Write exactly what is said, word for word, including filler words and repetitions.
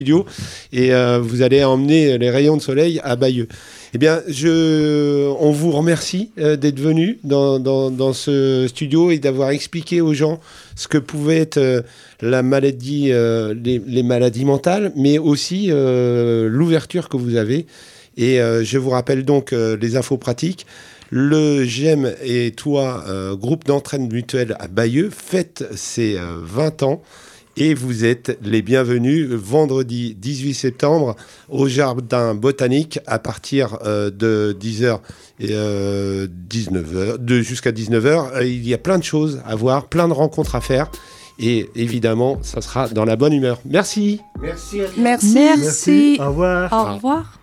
studio et euh, vous allez emmener les rayons de soleil à Bayeux. Eh bien, je, on vous remercie euh, d'être venu dans, dans, dans ce studio et d'avoir expliqué aux gens ce que pouvait être euh, la maladie, euh, les, les maladies mentales, mais aussi euh, l'ouverture que vous avez. Et euh, je vous rappelle donc euh, les infos pratiques. Le GEM et toi, euh, groupe d'entraîne mutuelle à Bayeux, fête ses euh, vingt ans. Et vous êtes les bienvenus vendredi dix-huit septembre au Jardin Botanique à partir euh, de dix heures et euh, dix-neuf heures, de, jusqu'à dix-neuf heures. Il y a plein de choses à voir, plein de rencontres à faire. Et évidemment, ça sera dans la bonne humeur. Merci. Merci. Merci. Merci. Au revoir. Au revoir.